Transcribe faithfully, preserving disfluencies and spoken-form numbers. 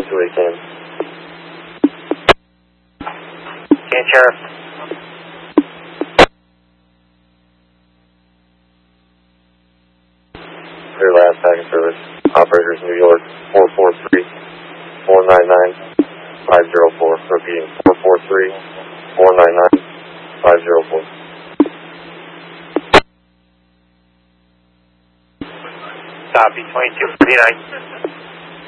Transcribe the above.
to a can. Can Sheriff. Clear last packet service. Operators New York, four four three, four nine nine, five zero four. Repeating, four four three, four nine nine, five zero four. Copy, twenty-two forty-nine.